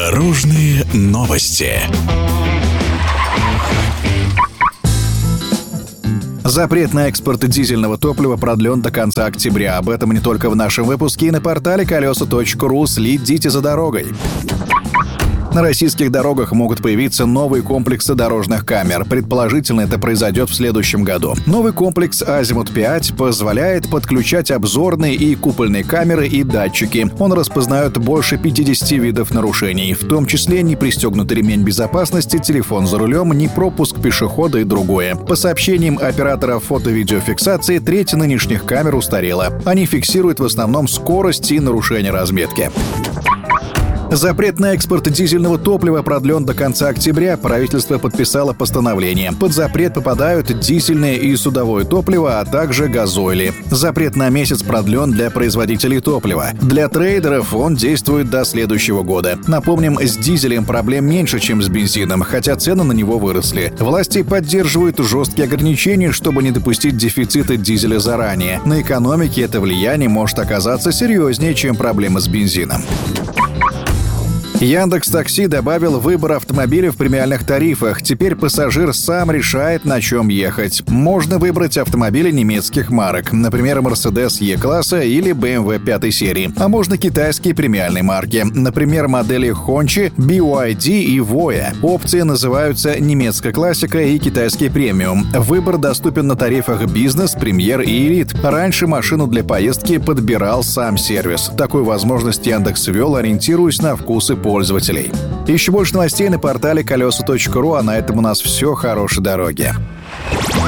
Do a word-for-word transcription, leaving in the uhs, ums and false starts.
Дорожные новости. Запрет на экспорт дизельного топлива продлен до конца октября. Об этом не только в нашем выпуске и на портале колеса точка ру. Следите за дорогой. На российских дорогах могут появиться новые комплексы дорожных камер. Предположительно, это произойдет в следующем году. Новый комплекс «Азимут пять» позволяет подключать обзорные и купольные камеры и датчики. Он распознает больше пятидесяти видов нарушений, в том числе непристегнутый ремень безопасности, телефон за рулем, непропуск пешехода и другое. По сообщениям оператора фото-видеофиксации, треть нынешних камер устарела. Они фиксируют в основном скорость и нарушение разметки. Запрет на экспорт дизельного топлива продлен до конца октября. Правительство подписало постановление. Под запрет попадают дизельное и судовое топливо, а также газоили. Запрет на месяц продлен для производителей топлива. Для трейдеров он действует до следующего года. Напомним, с дизелем проблем меньше, чем с бензином, хотя цены на него выросли. Власти поддерживают жесткие ограничения, чтобы не допустить дефицита дизеля заранее. На экономике это влияние может оказаться серьезнее, чем проблемы с бензином. Яндекс.Такси добавил выбор автомобиля в премиальных тарифах. Теперь пассажир сам решает, на чем ехать. Можно выбрать автомобили немецких марок, например, Mercedes E-класса или бэ эм вэ пятой серии. А можно китайские премиальные марки, например, модели Hongqi, би вай ди и Voya. Опции называются немецкая классика и китайский премиум. Выбор доступен на тарифах бизнес, премьер и элит. Раньше машину для поездки подбирал сам сервис. Такую возможность Яндекс ввел, ориентируясь на вкусы пользователей. Еще больше новостей на портале колеса точка ру, а на этом у нас все. Хорошей дороги.